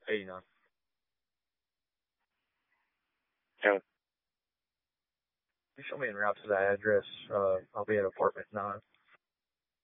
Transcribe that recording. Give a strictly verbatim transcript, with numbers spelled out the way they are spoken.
eighty-nine. Yeah. You show me en route to that address. Uh, I'll be at apartment nine.